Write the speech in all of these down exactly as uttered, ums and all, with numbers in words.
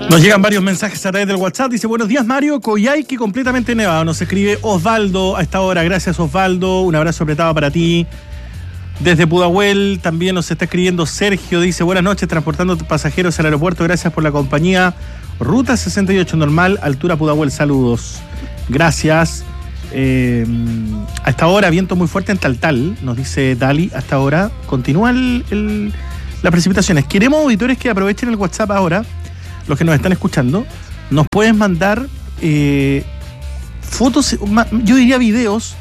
Nos llegan varios mensajes a través del WhatsApp. Dice, buenos días, Mario. Coyhaique completamente nevado. Nos escribe Osvaldo a esta hora. Gracias, Osvaldo. Un abrazo apretado para ti. Desde Pudahuel también nos está escribiendo Sergio. Dice, buenas noches, transportando pasajeros al aeropuerto. Gracias por la compañía. Ruta sesenta y ocho normal, altura Pudahuel. Saludos. Gracias. Eh, a esta hora, viento muy fuerte en Taltal, nos dice Dali. Hasta ahora continúa el, el, las precipitaciones. Queremos auditores que aprovechen el WhatsApp ahora. Los que nos están escuchando, nos pueden mandar eh, fotos, yo diría videos,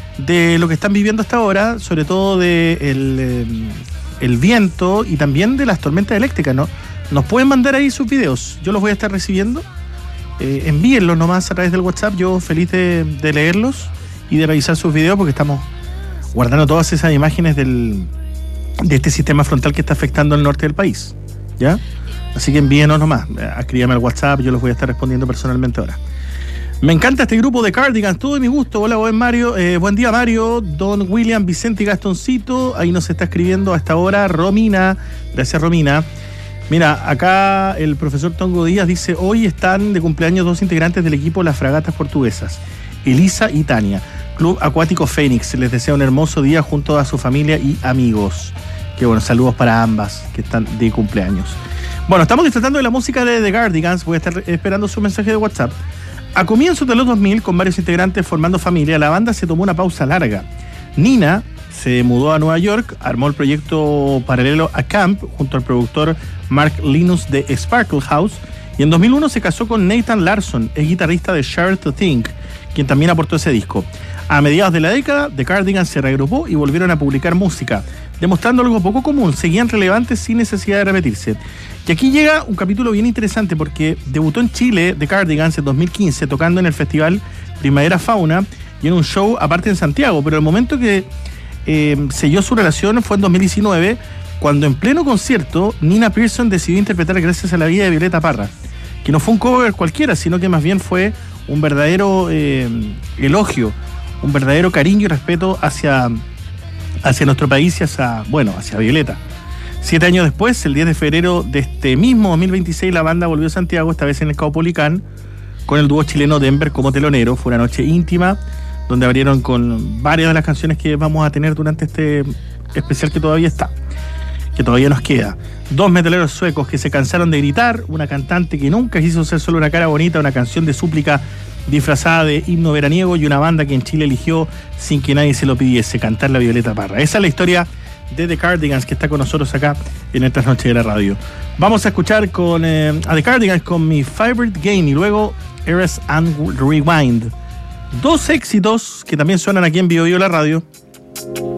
de lo que están viviendo hasta ahora, sobre todo de el, eh, el viento y también de las tormentas eléctricas, ¿no? Nos pueden mandar ahí sus videos, yo los voy a estar recibiendo. Eh, envíenlos nomás a través del WhatsApp, yo feliz de, de leerlos y de revisar sus videos, porque estamos guardando todas esas imágenes del, de este sistema frontal que está afectando al norte del país, ¿ya? Así que envíenos nomás, escríbame al WhatsApp, yo los voy a estar respondiendo personalmente ahora. Me encanta este grupo de Cardigans, todo de mi gusto. Hola, buen Mario, eh, buen día, Mario, Don William, Vicente y Gastoncito. Ahí nos está escribiendo hasta ahora Romina. Gracias, Romina. Mira, acá el profesor Tongo Díaz dice, hoy están de cumpleaños dos integrantes del equipo Las Fragatas Portuguesas, Elisa y Tania. Club Acuático Fénix les desea un hermoso día junto a su familia y amigos. Qué bueno, saludos para ambas que están de cumpleaños. Bueno, estamos disfrutando de la música de The Cardigans. Voy a estar esperando su mensaje de WhatsApp. A comienzos de los dos mil, con varios integrantes formando familia, la banda se tomó una pausa larga. Nina se mudó a Nueva York, armó el proyecto paralelo a Camp junto al productor Mark Linus de Sparkle House, y en dos mil uno se casó con Nathan Larson, el guitarrista de Share to Think, quien también aportó ese disco. A mediados de la década, The Cardigans se reagrupó y volvieron a publicar música, demostrando algo poco común: seguían relevantes sin necesidad de repetirse. Y aquí llega un capítulo bien interesante, porque debutó en Chile The Cardigans en dos mil quince, tocando en el festival Primavera Fauna y en un show aparte en Santiago, pero el momento que eh, selló su relación fue en dos mil diecinueve, cuando en pleno concierto Nina Pearson decidió interpretar Gracias a la vida de Violeta Parra, que no fue un cover cualquiera, sino que más bien fue un verdadero eh, elogio, un verdadero cariño y respeto hacia, hacia nuestro país y hacia, bueno, hacia Violeta. Siete años después, el diez de febrero de este mismo dos mil veintiséis, la banda volvió a Santiago, esta vez en el Caupolicán, con el dúo chileno Denver como telonero. Fue una noche íntima, donde abrieron con varias de las canciones que vamos a tener durante este especial que todavía está, que todavía nos queda. Dos metaleros suecos que se cansaron de gritar, una cantante que nunca quiso ser solo una cara bonita, una canción de súplica disfrazada de himno veraniego, y una banda que en Chile eligió, sin que nadie se lo pidiese, cantar la Violeta Parra. Esa es la historia de The Cardigans, que está con nosotros acá en estas noches de la radio. Vamos a escuchar con eh, a The Cardigans con Mi Favorite Game y luego Eras and Rewind. Dos éxitos que también suenan aquí en Bio Bio la radio.